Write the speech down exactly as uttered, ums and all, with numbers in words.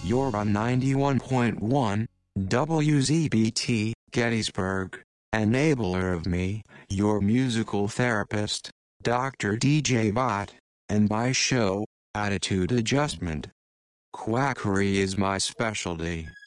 You're on ninety-one point one, W Z B T, Gettysburg, enabler of me, your musical therapist, Doctor D J Bot, and my show, Attitude Adjustment. Quackery is my specialty.